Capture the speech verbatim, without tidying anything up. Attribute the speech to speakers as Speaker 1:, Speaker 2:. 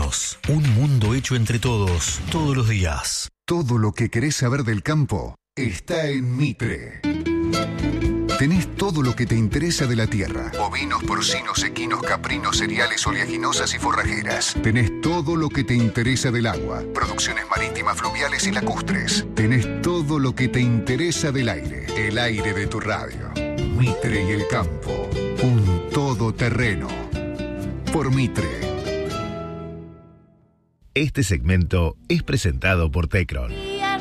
Speaker 1: Argentinos. Un mundo hecho entre todos, todos los días.
Speaker 2: Todo lo que querés saber del campo está en Mitre. Tenés todo lo que te interesa de la tierra. Bovinos, porcinos, equinos, caprinos, cereales, oleaginosas y forrajeras. Tenés todo lo que te interesa del agua. Producciones marítimas, fluviales y lacustres. Tenés todo lo que te interesa del aire. El aire de tu radio. Mitre y el campo. Un todoterreno. Por Mitre.
Speaker 3: Este segmento es presentado por Tecron.